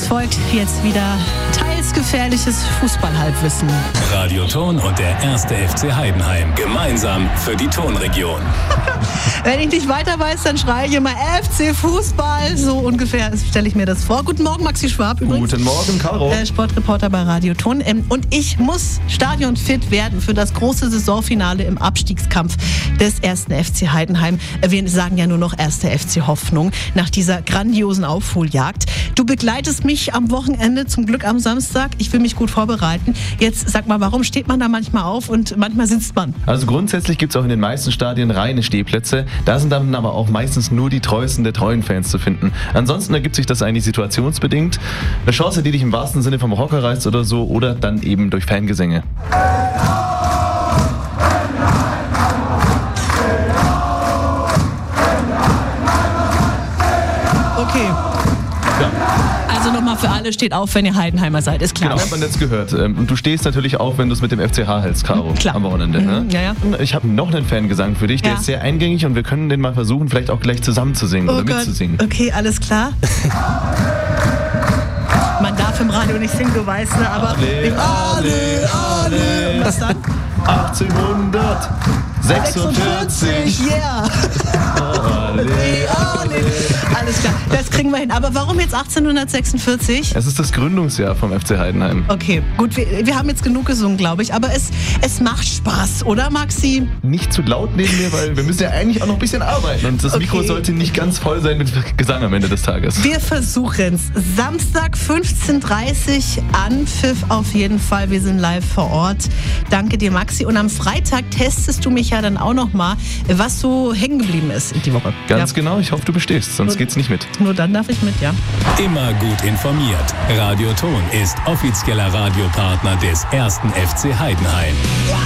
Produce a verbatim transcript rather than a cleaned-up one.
folgt jetzt wieder teils gefährliches Fußballhalbwissen. Radio Ton und der erste F C Heidenheim. Gemeinsam für die Tonregion. Wenn ich nicht weiter weiß, dann schreie ich immer F C Fußball. So ungefähr stelle ich mir das vor. Guten Morgen, Maxi Schwab übrigens. Guten Morgen, Caro. Äh, Sportreporter bei Radio Ton. Ähm, und ich muss stadionfit werden für das große Saisonfinale im Abstiegskampf des ersten F C Heidenheim. Wir sagen ja nur noch erster F C Hoffnung nach dieser grandiosen Aufholjagd. Du begleitest mich am Wochenende, zum Glück am Samstag. Ich will mich gut vorbereiten. Jetzt sag mal, warum steht man da manchmal auf und manchmal sitzt man? Also grundsätzlich gibt es auch in den meisten Stadien reine Stehplätze. Da sind dann aber auch meistens nur die treuesten der treuen Fans zu finden. Ansonsten ergibt sich das eigentlich situationsbedingt. Eine Chance, die dich im wahrsten Sinne vom Hocker reißt oder so, oder dann eben durch Fangesänge. Okay. Ja. Also nochmal für alle, steht auf, wenn ihr Heidenheimer seid, ist klar. Genau, hat man jetzt gehört. Und du stehst natürlich auf, wenn du es mit dem F C H hältst, Caro, klar. am Wochenende. Ne? Mhm, ja, ja. Ich habe noch einen Fangesang für dich, der Ja. ist sehr eingängig und wir können den mal versuchen, vielleicht auch gleich zusammen zu singen Oh oder Gott. mitzusingen. Okay, alles klar. Man darf im Radio nicht singen, du weißt, ne? Aber Ale, ale, ale. Was dann? achtzehnhundertsechsundvierzig. Yeah. Ale. Ale. Alles klar, das kriegen wir hin. Aber warum jetzt achtzehnhundertsechsundvierzig? Es ist das Gründungsjahr vom F C Heidenheim. Okay, gut, wir, wir haben jetzt genug gesungen, glaube ich. Aber es, es macht Spaß, oder Maxi? Nicht zu laut neben mir, weil wir müssen ja eigentlich auch noch ein bisschen arbeiten. Und das Okay. Mikro sollte nicht ganz voll sein mit Gesang am Ende des Tages. Wir versuchen's. Samstag fünfzehn Uhr dreißig, Anpfiff auf jeden Fall. Wir sind live vor Ort. Danke dir, Maxi. Und am Freitag testest du mich ja dann auch noch mal, was so hängen geblieben ist die Woche. Ganz ja. genau, ich hoffe, du bestehst, sonst geht's nicht mit. Nur dann darf ich mit, ja. Immer gut informiert. Radio Ton ist offizieller Radiopartner des ersten F C Heidenheim.